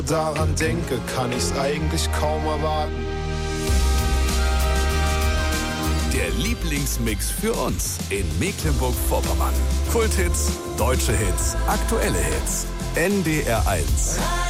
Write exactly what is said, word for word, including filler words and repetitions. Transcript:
daran denke, kann ich's eigentlich kaum erwarten. Der Lieblingsmix für uns in Mecklenburg-Vorpommern. Kulthits, deutsche Hits, aktuelle Hits. N D R eins.